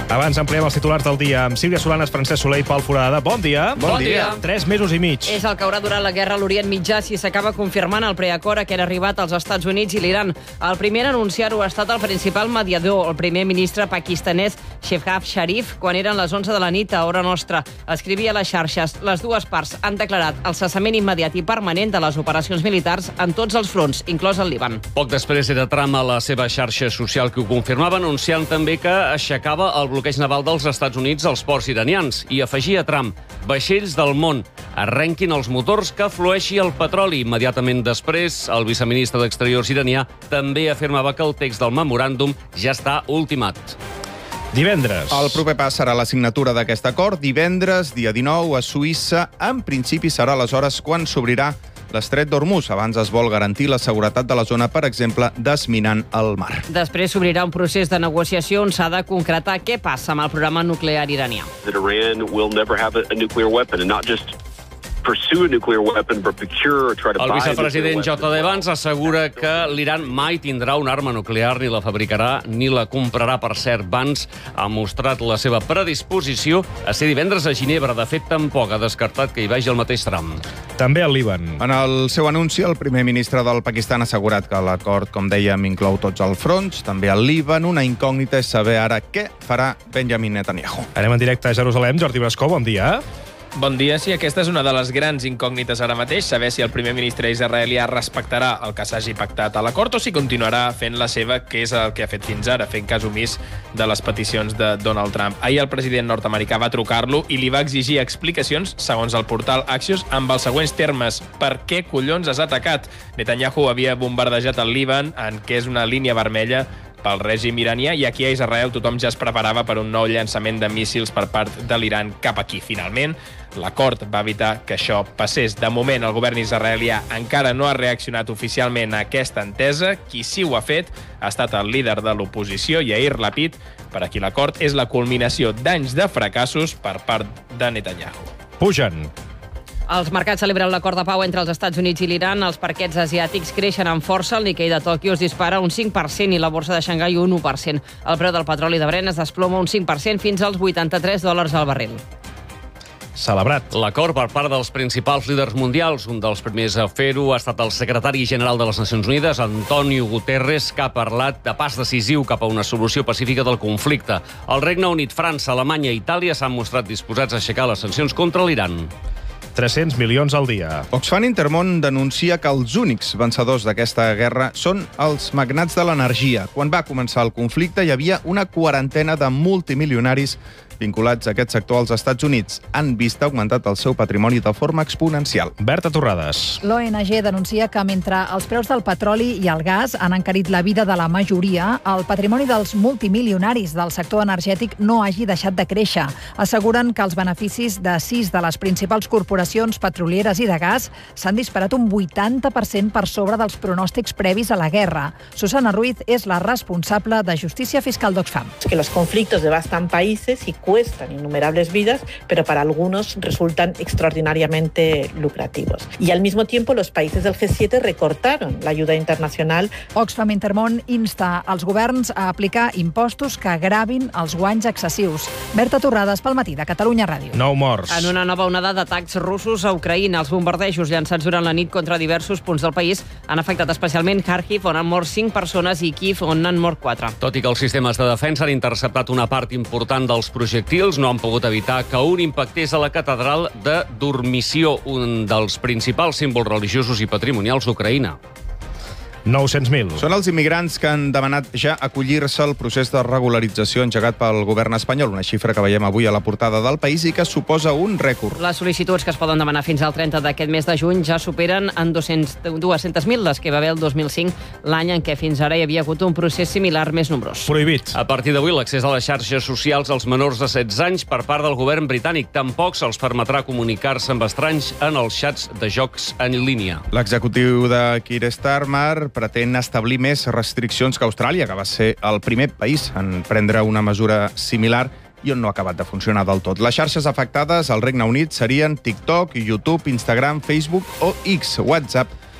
Abans ampliem els titulars del dia amb Sílvia Solanes, Francesc Soler i Pol Forada. Bon dia. Bon dia. 3 mesos i mig. És el que haurà durat la guerra a l'Orient Mitjà si s'acaba confirmant el preacord a què han arribat els Estats Units i l'Iran. El primer a anunciar-ho ha estat el principal mediador, el primer ministre pakistanès Shehbaz Sharif, quan eren les 11 de la nit a hora nostra. Escrivia a les xarxes: les dues parts han declarat el cessament immediat i permanent de les operacions militars en tots els fronts, inclòs el Líban. Poc després era Trump a la seva xarxa social que ho confirmava, anunciant també que aixecava el bloqueig naval dels Estats Units als ports iranians. I afegia Trump: vaixells del món, arrenquin els motors que flueixi el petroli. Immediatament després, el viceministre d'Exteriors iranià també afirmava que el text del memoràndum ja està ultimat. Divendres. El proper pas serà la signatura d'aquest acord. Divendres, dia 19, a Suïssa. En principi serà aleshores quan s'obrirà l'estret d'Hormuz. Abans es vol garantir la seguretat de la zona, per exemple, desminant el mar. Després s'obrirà un procés de negociació on s'ha de concretar què passa amb el programa nuclear iranià. That Iran will never have a nuclear weapon, and not just pursue a nuclear weapon, but procure or try to buy a nuclear weapon. El vicepresident J.D. Vance assegura que l'Iran mai tindrà una arma nuclear, ni la fabricarà, ni la comprarà. Per cert, Vance ha mostrat la seva predisposició a ser divendres a Ginebra. De fet, tampoc ha descartat que hi vagi el mateix Trump. També al Líban. En el seu anunci, el primer ministre del Pakistan ha assegurat que l'acord, com dèiem, inclou tots els fronts, també al Líban. Una incògnita és saber ara què farà Benjamin Netanyahu. Anem en directe a Jerusalem. Jordi Brascó, bon dia. Bon dia. Sí, aquesta és una de les grans incògnites ara mateix, saber si el primer ministre israelià respectarà el que s'hagi pactat a l'acord o si continuarà fent la seva, que és el que ha fet fins ara, fent cas omís de les peticions de Donald Trump. Ahir el president nord-americà va trucar-lo i li va exigir explicacions, segons el portal Axios, amb els següents termes: per què collons has atacat? Netanyahu havia bombardejat el Líban, en què és una línia vermella pel règim iranià, i aquí a Israel tothom ja es preparava per un nou llançament de míssils per part de l'Iran cap aquí. Finalment, l'acord va evitar que això passés. De moment, el govern israelià encara no ha reaccionat oficialment a aquesta entesa. Qui sí ho ha fet ha estat el líder de l'oposició, Yair Lapid, per a qui l'acord és la culminació d'anys de fracassos per part de Netanyahu. Pugen. Els mercats celebren l'acord de pau entre els Estats Units i l'Iran. Els parquets asiàtics creixen amb força. El Nikkei de Tòquio es dispara un 5% i la borsa de Xangai un 1%. El preu del petroli de Brent es desploma un 5% fins als $83 al barril. Celebrat. L'acord per part dels principals líders mundials. Un dels primers a fer-ho ha estat el secretari general de les Nacions Unides, Antonio Guterres, que ha parlat de pas decisiu cap a una solució pacífica del conflicte. El Regne Unit, França, Alemanya i Itàlia s'han mostrat disposats a aixecar les sancions contra l'Iran. 300 milions al dia. Oxfam Intermón denuncia que els únics vencedors d'aquesta guerra són els magnats de l'energia. Quan va començar el conflicte hi havia una quarantena de multimilionaris vinculats a aquest sector als Estats Units. Han vist augmentat el seu patrimoni de forma exponencial. Berta Torrades. L'ONG denuncia que mentre els preus del petroli i el gas han encarit la vida de la majoria, el patrimoni dels multimilionaris del sector energètic no hagi deixat de créixer. Asseguren que els beneficis de 6 de les principals corporacions petrolieres i de gas s'han disparat un 80% per sobre dels pronòstics previs a la guerra. Susana Ruiz és la responsable de Justícia Fiscal d'Oxfam. Que los conflictos devastan países y cuestan innumerables vidas, pero para algunos resultan extraordinariamente lucrativos. Y al mismo tiempo los países del G7 recortaron la ayuda internacional. Oxfam Intermón insta als governs a aplicar impostos que gravin els guanys excessius. Berta Torrades, pel Matí, de Catalunya Ràdio. 9 morts. En una nova onada d'atacs russos a Ucraïna, els bombardejos llançats durant la nit contra diversos punts del país han afectat especialment Kharkiv, on han mort 5 persones, i Kiev, on han mort 4. Tot i que els sistemes de defensa han interceptat una part important dels projectils, no han pogut evitar que un impactés a la catedral de Dormició, un dels principals símbols religiosos i patrimonials d'Ucraïna. 900.000. Són els immigrants que han demanat ja acollir-se al procés de regularització engegat pel govern espanyol, una xifra que veiem avui a la portada del País i que suposa un rècord. Les sol·licituds, que es poden demanar fins al 30 d'aquest mes de juny, ja superen en 200.000 les que va haver el 2005, l'any en què fins ara hi havia hagut un procés similar més nombrós. Prohibit. A partir d'avui, l'accés a les xarxes socials als menors de 16 anys per part del govern britànic. Tampoc se'ls permetrà comunicar-se amb estranys en els xats de jocs en línia. L'executiu de Keir Starmer pretén establir més restriccions que Austràlia, que va ser el primer país en prendre una mesura similar i on no ha acabat de funcionar del tot. Les xarxes afectades al Regne Unit serien TikTok, YouTube, Instagram, Facebook o X. WhatsApp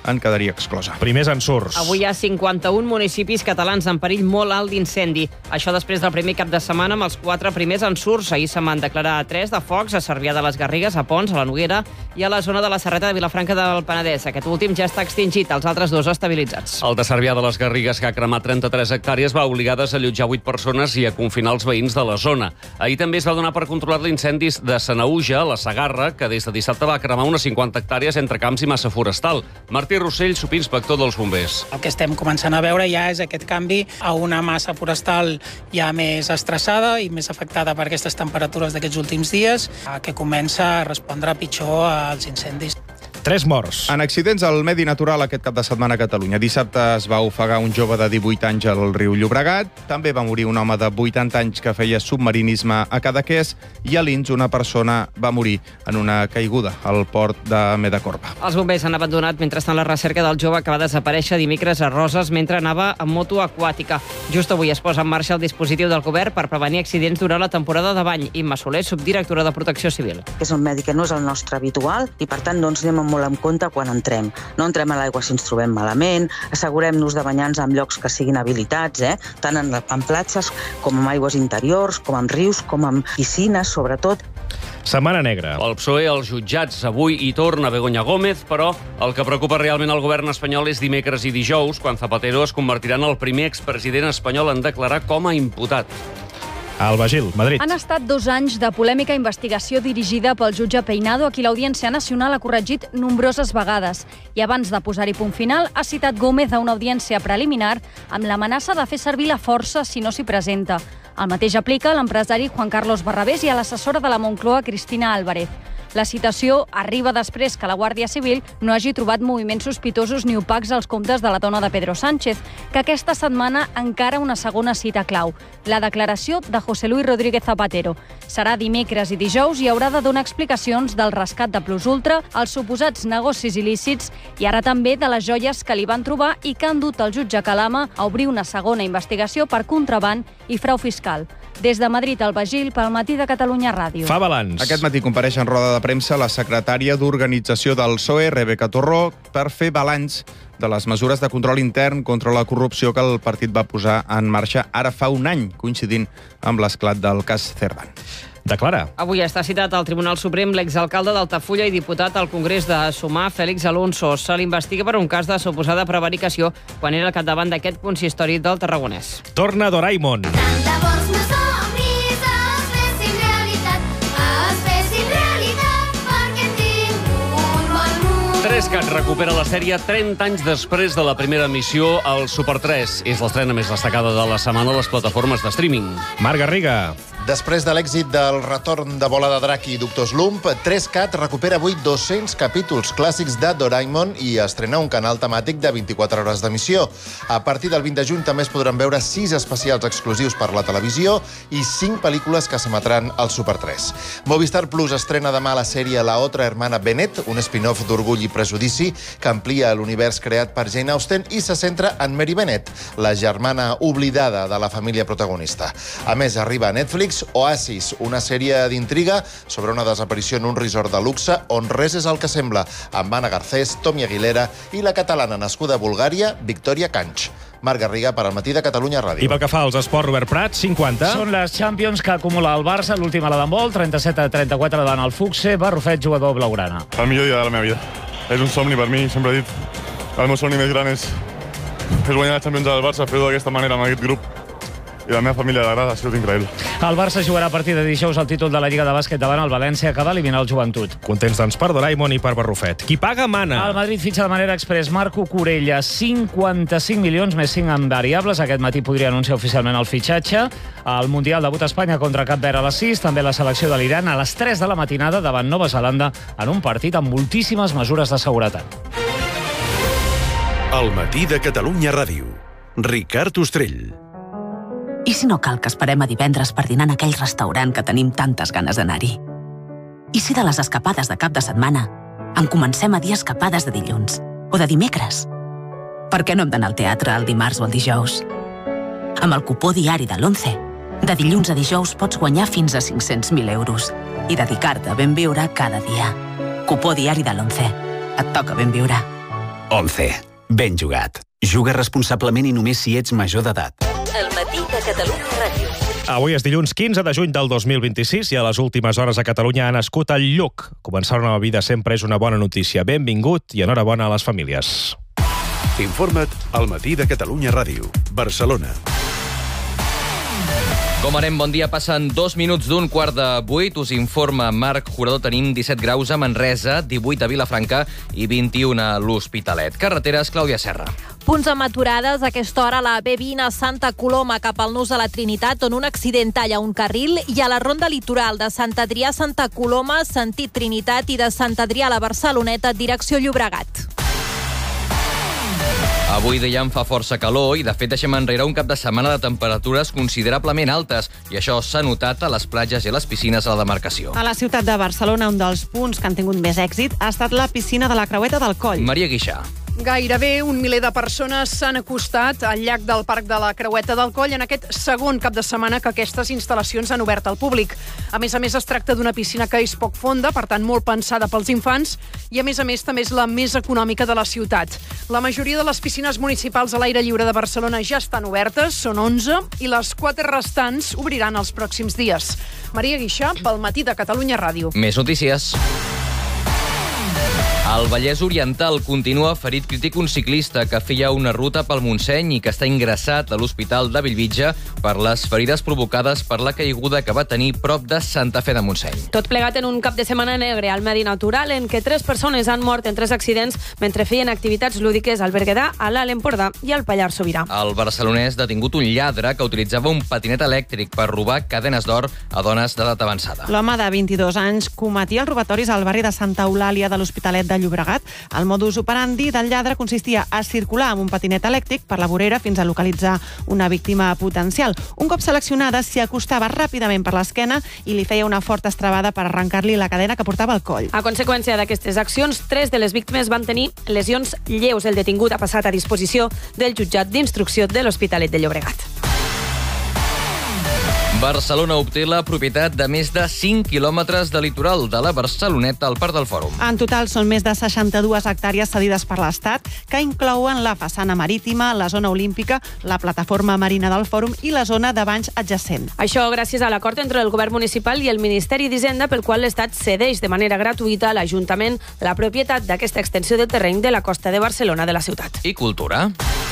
en quedaria exclosa. Primers ensurts. Avui hi ha 51 municipis catalans en perill molt alt d'incendi. Això després del primer cap de setmana amb els 4 primers ensurts. Ahir se van declarar 3 de focs a Cervià de les Garrigues, a Pons, a la Noguera i a la zona de la Serreta de Vilafranca del Penedès. Aquest últim ja està extingit, els altres 2 estabilitzats. El de Cervià de les Garrigues, que ha cremat 33 hectàrees, va obligar a desallotjar 8 persones i a confinar els veïns de la zona. Ahir també es va donar per controlat l'incendi de Sanaüja, a la Segarra, que des de dissabte va cremar unes 50 hectàrees entre camps i massa forestal. Martí Rossell, subinspector dels bombers. El que estem començant a veure ja és aquest canvi a una massa forestal ja més estressada i més afectada per aquestes temperatures d'aquests últims dies, que comença a respondre pitjor als incendis. 3 morts. En accidents al medi natural aquest cap de setmana a Catalunya. Dissabte es va ofegar un jove de 18 anys al riu Llobregat, també va morir un home de 80 anys que feia submarinisme a Cadaqués i a Lins una persona va morir en una caiguda al port de Medacorba. Els bombers han abandonat mentrestant la recerca del jove que va desaparèixer dimecres a Roses mentre anava en moto aquàtica. Just avui es posa en marxa el dispositiu del govern per prevenir accidents durant la temporada de bany. Imma Soler, subdirectora de Protecció Civil. És un medi que no és el nostre habitual i, per tant, anem molt en compte quan entrem. No entrem a l'aigua si ens trobem malament, assegurem-nos de banyar-nos en llocs que siguin habilitats, tant en platges com en aigües interiors, com en rius, com en piscines, sobretot. Setmana negra. El PSOE als jutjats. Avui hi torna Begoña Gómez, però el que preocupa realment al govern espanyol és dimecres i dijous, quan Zapatero es convertirà en el primer expresident espanyol en declarar com a imputat. Alba Gil, Madrid. Han estat 2 anys de polèmica investigació dirigida pel jutge Peinado, a qui l'Audiència Nacional ha corregit nombroses vegades. I abans de posar-hi punt final, ha citat Gómez a una audiència preliminar amb l'amenaça de fer servir la força si no s'hi presenta. El mateix aplica a l'empresari Juan Carlos Barrabés i a l'assessora de la Moncloa, Cristina Álvarez. La citació arriba després que la Guàrdia Civil no hagi trobat moviments sospitosos ni opacs als comptes de la dona de Pedro Sánchez, que aquesta setmana encara una segona cita clau, la declaració de José Luis Rodríguez Zapatero. Serà dimecres i dijous i haurà de donar explicacions del rescat de Plus Ultra, els suposats negocis il·lícits i ara també de les joies que li van trobar i que han dut el jutge Calama a obrir una segona investigació per contraban i frau fiscal. Des de Madrid, Alba Gil, pel Matí de Catalunya Ràdio. Fa balanç. Aquest matí compareix en roda de premsa la secretària d'Organització del PSOE, Rebeca Torró, per fer balanç de les mesures de control intern contra la corrupció que el partit va posar en marxa ara fa un any, coincidint amb l'esclat del cas Cerdán. Declara. Avui està citat al Tribunal Suprem l'exalcalde d'Altafulla i diputat al Congrés de Sumar, Félix Alonso. Se l'investiga per un cas de suposada prevaricació quan era al capdavant d'aquest consistori del Tarragonès. Torna Doraemon. Trescat recupera la sèrie 30 anys després de la primera emissió al Super 3. És l'estrena més destacada de la setmana a les plataformes de streaming. Marc Garriga. Després de l'èxit del retorn de Bola de Drac i Doctor Slump, 3CAT recupera avui 200 capítols clàssics de Doraemon i estrena un canal temàtic de 24 hores d'emissió. A partir del 20 de juny també es podran veure 6 especials exclusius per la televisió i 5 pel·lícules que s'emetran al Super 3. Movistar Plus estrena demà la sèrie La otra hermana Bennett, un spin-off d'Orgull i Prejudici que amplia l'univers creat per Jane Austen i se centra en Mary Bennett, la germana oblidada de la família protagonista. A més, arriba a Netflix Oasis, una sèrie d'intriga sobre una desaparició en un resort de luxe on res és el que sembla, amb Anna Garcés, Tommy Aguilera i la catalana nascuda a Bulgària, Victoria Canch. Marc Garriga per al Matí de Catalunya Ràdio. I pel que fa als esports, Robert Prat, 50. Són les Champions que acumula el Barça, l'última la d'handbol, 37-34 davant el Fuxe, Barrufet, jugador blaugrana. El millor dia de la meva vida. És un somni per mi, sempre he dit. El meu somni més gran és guanyar la Champions del Barça, fer-ho d'aquesta manera amb aquest grup. I la meva família d'agrada, ha sigut increïble. El Barça jugarà a partir de dijous el títol de la Lliga de Bàsquet davant el València, que va eliminar el Joventut. Contents, doncs, per Doraemon i per Barrufet. Qui paga, mana. El Madrid fitxa de manera express Marco Corella, 55 milions més 5 en variables. Aquest matí podria anunciar oficialment el fitxatge. El Mundial debut a Espanya contra Cap Verd a les 6, també la selecció de l'Iran a les 3 de la matinada davant Nova Zelanda en un partit amb moltíssimes mesures de seguretat. El Matí de Catalunya Ràdio. Ricard Ostrell. I si no cal que esperem a divendres per dinar en aquell restaurant que tenim tantes ganes d'anar-hi? I si de les escapades de cap de setmana en comencem a dir escapades de dilluns o de dimecres? Per què no hem d'anar al teatre el dimarts o el dijous? Amb el cupó diari de l'11, de dilluns a dijous pots guanyar fins a 500.000 euros i dedicar-te a ben viure cada dia. Cupó diari de l'11. Et toca ben viure. 11. Ben jugat. Juga responsablement i només si ets major d'edat. El matí de Catalunya Ràdio. Avui és dilluns 15 de juny del 2026 i a les últimes hores a Catalunya ha nascut el Lluc. Començar una nova vida sempre és una bona notícia. Benvingut i enhorabona a les famílies. Informa't al matí de Catalunya Ràdio. Barcelona. Com anem? Bon dia. Passen 2 minuts d'un 7:15. Us informa Marc Jurador. Tenim 17 graus a Manresa, 18 a Vilafranca i 21 a l'Hospitalet. Carreteres, Clàudia Serra. Punts amb aturades a aquesta hora a la B20 a Santa Coloma cap al Nus de la Trinitat, on un accident talla un carril, i a la ronda litoral de Sant Adrià a Santa Coloma, sentit Trinitat, i de Sant Adrià a la Barceloneta, direcció Llobregat. Avui dèiem fa força calor i, de fet, deixem enrere un cap de setmana de temperatures considerablement altes i això s'ha notat a les platges i a les piscines a la demarcació. A la ciutat de Barcelona, un dels punts que han tingut més èxit ha estat la piscina de la Creueta del Coll. Maria Guixà. Gairebé 1 miler de persones s'han acostat al llac del Parc de la Creueta del Coll en aquest segon cap de setmana que aquestes instal·lacions han obert al públic. A més, es tracta d'una piscina que és poc fonda, per tant molt pensada pels infants, i a més també és la més econòmica de la ciutat. La majoria de les piscines municipals a l'aire lliure de Barcelona ja estan obertes, són 11, i les 4 restants obriran els pròxims dies. Maria Guixà, pel matí de Catalunya Ràdio. Més notícies. Al Vallès Oriental continua ferit crític un ciclista que feia una ruta pel Montseny i que està ingressat a l'Hospital de Bellvitge per les ferides provocades per la caiguda que va tenir prop de Santa Fe de Montseny. Tot plegat en un cap de setmana negre al medi natural en què 3 persones han mort en 3 accidents mentre feien activitats lúdiques al Berguedà, a l'Alt Empordà i al Pallars Sobirà. El barcelonès detingut un lladre que utilitzava un patinet elèctric per robar cadenes d'or a dones d'edat avançada. L'home de 22 anys cometia els robatoris al barri de Santa Eulàlia de l'Hospitalet de Llobregat. El modus operandi del lladre consistia a circular amb un patinet elèctric per la vorera fins a localitzar una víctima potencial. Un cop seleccionada, s'hi acostava ràpidament per l'esquena i li feia una forta estrebada per arrencar-li la cadena que portava al coll. A conseqüència d'aquestes accions, 3 de les víctimes van tenir lesions lleus. El detingut ha passat a disposició del jutjat d'instrucció de l'Hospitalet de Llobregat. Barcelona obté la propietat de més de 5 quilòmetres de litoral de la Barceloneta al Parc del Fòrum. En total són més de 62 hectàrees cedides per l'Estat, que inclouen la façana marítima, la zona olímpica, la plataforma marina del Fòrum i la zona de banys adjacent. Això gràcies a l'acord entre el Govern Municipal i el Ministeri d'Hisenda, pel qual l'Estat cedeix de manera gratuïta a l'Ajuntament la propietat d'aquesta extensió de terreny de la costa de Barcelona de la ciutat. I cultura.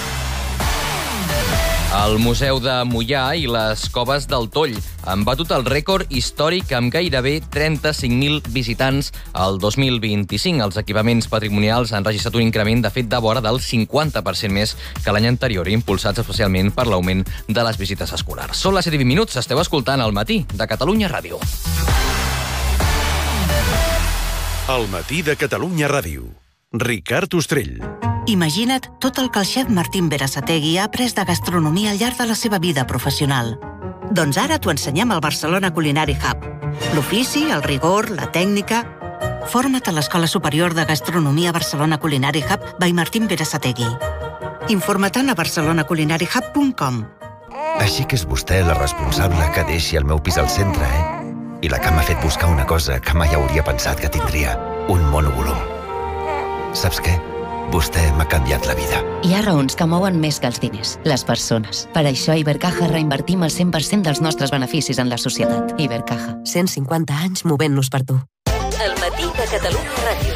El Museu de Moià i les Coves del Toll han batut el rècord històric amb gairebé 35.000 visitants al 2025. Els equipaments patrimonials han registrat un increment, de fet, de vora del 50% més que l'any anterior, impulsats especialment per l'augment de les visites escolars. Són les 7:20 minuts, esteu escoltant El matí de Catalunya Ràdio. El matí de Catalunya Ràdio. Ricard Ostrell. Imagina't tot el que el xef Martín Berasategui ha après de gastronomia al llarg de la seva vida professional. Doncs ara t'ho ensenyem al Barcelona Culinary Hub. L'ofici, el rigor, la tècnica... Forma't a l'Escola Superior de Gastronomia Barcelona Culinary Hub by Martín Berasategui. Informa't a barcelonaculinaryhub.com. Així que és vostè la responsable que deixi el meu pis al centre, I la que m'ha fet buscar una cosa que mai hauria pensat que tindria, un monovolum. Saps què? Vostè m'ha canviat la vida. Hi ha raons que mouen més que els diners, les persones. Per això a Ibercaja reinvertim el 100% dels nostres beneficis en la societat. Ibercaja. 150 anys movent-nos per tu. El matí de Catalunya Ràdio.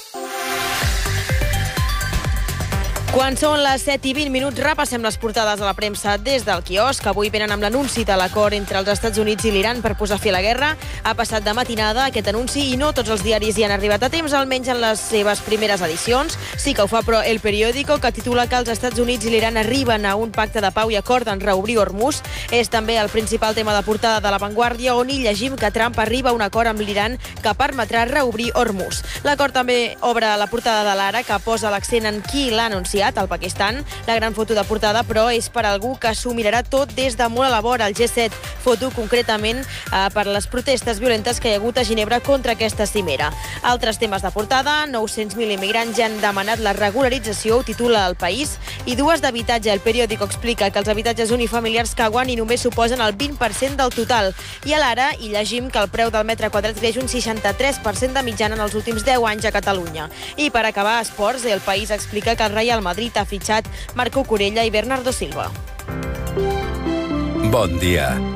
Quan són les 7:20, repassem les portades de la premsa des del quiosc. Avui venen amb l'anunci de l'acord entre els Estats Units i l'Iran per posar fi a la guerra. Ha passat de matinada aquest anunci i no tots els diaris hi han arribat a temps, almenys en les seves primeres edicions. Sí que ho fa, però, El Periódico, que titula que els Estats Units i l'Iran arriben a un pacte de pau i acorden reobrir Hormuz. És també el principal tema de portada de La Vanguardia, on hi llegim que Trump arriba a un acord amb l'Iran que permetrà reobrir Hormuz. L'acord també obre la portada de l'Ara, que posa l'accent en qui l'ha anunciat, al Pakistan. La gran foto de portada, però, és per algú que s'ho mirarà tot des de molt a la vora. El G7 foto concretament per les protestes violentes que hi ha hagut a Ginebra contra aquesta cimera. Altres temes de portada: 900.000 immigrants ja han demanat la regularització, ho titula El País, i dues d'habitatge. El periòdico explica que els habitatges unifamiliars que Guani només suposen el 20% del total. I a l'Ara hi llegim que el preu del metre quadrat creix un 63% de mitjana en els últims 10 anys a Catalunya. I per acabar, esports, El País explica que el Real Madrid ha fitxat Marco Kurella i Bernardo Silva. Bon dia.